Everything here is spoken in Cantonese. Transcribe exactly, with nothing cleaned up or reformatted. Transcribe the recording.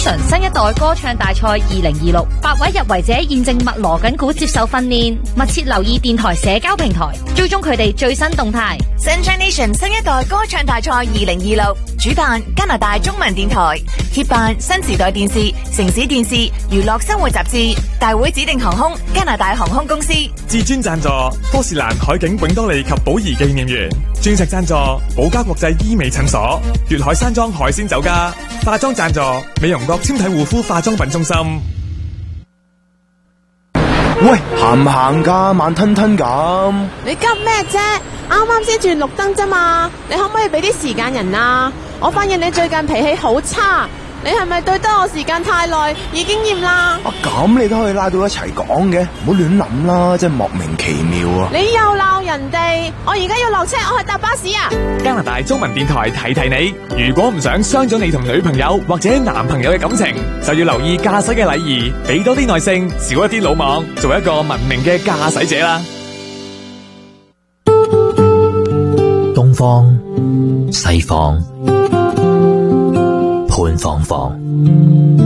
Nation 新一代歌唱大賽二零二六，八位入圍者現正密鑼緊鼓接受訓練，密切留意電台社交平台，追蹤佢哋最新動態。 Sunshine Nation 新一代歌唱大賽二零二六，主辦加拿大中文電台，協辦新時代電視、城市電視、娛樂生活雜誌，大會指定航空加拿大航空公司， 至尊贊助波士蘭海景永多利及寶儀紀念園，鑽石贊助寶嘉國際醫美診所，粵海山莊海鮮酒家，化妝贊助美容閣纖體護膚化妝品中心。 喂，行唔行㗎？慢吞吞咁。 你急咩啫？啱啱先轉綠燈啫嘛，你可唔可以俾啲時間人啊？我發現你最近脾氣好差，你係咪對得我時間太耐，已經厭啦？ 啊，咁你都可以拉到一齊講嘅，唔好亂諗啦，真係莫名其妙啊！ 你又鬧人哋，我而家要落車，我去搭巴士啊！ 加拿大中文電台提提你，如果唔想傷咗你同女朋友或者男朋友嘅感情，就要留意駕駛嘅禮儀，俾多啲耐性，少一啲魯莽，做一個文明嘅駕駛者啦。 東方西方，潘芳芳。